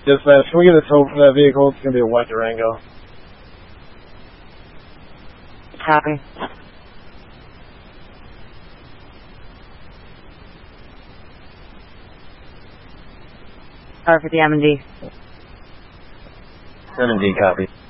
Dispatch, can we get a tow for that vehicle? It's going to be a white Durango. Copy. R50 M&D. M&D, copy.